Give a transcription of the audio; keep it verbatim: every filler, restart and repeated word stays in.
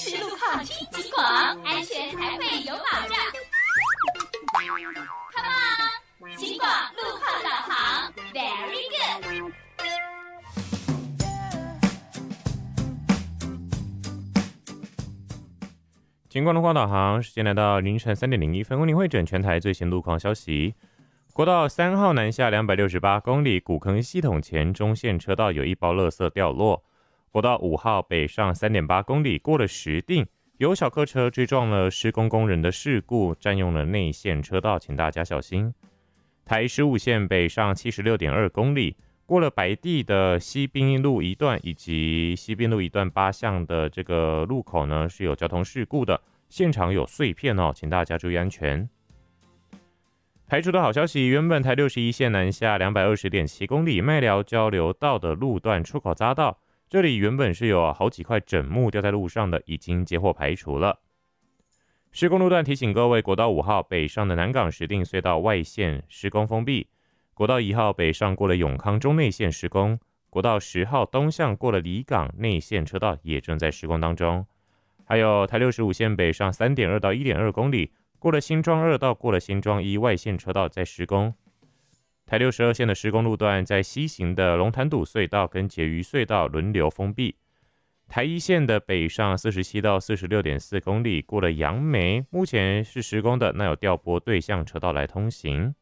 是路况听警广，安全才会有保障。Come on， 警广路况导航 ，Very good。 警广路况导航，时间来到凌晨三点零一分，为您汇整全台最新路况消息。国道三号南下两百六十八公里，古坑系统前中线车道有一包垃圾掉落。国道五号北上 三点八公里，过了石碇，有小客车追撞了施工工人的事故，占用了内线车道，请大家小心。台十五线北上 七十六点二公里，过了白地的西滨路一段以及西滨路一段八巷的这个路口呢，是有交通事故的，现场有碎片哦，请大家注意安全。排除的好消息，原本台六十一线南下 两百二十点七公里，麦寮交流道的路段出口匝道，这里原本是有好几块枕木掉在路上的，已经接获排除了。施工路段提醒各位，国道五号北上的南港石碇隧道外线施工封闭，国道一号北上过了永康中内线施工，国道十号东向过了离港内线车道也正在施工当中。还有台六十五线北上 三点二到一点二公里，过了新庄二到过了新庄一外线车道在施工。台六十二线的施工路段在西行的龙潭堵隧道跟结余隧道轮流封闭。台一线的北上四十七到四十六点四公里，过了杨梅，目前是施工的，那有调拨对向车道来通行。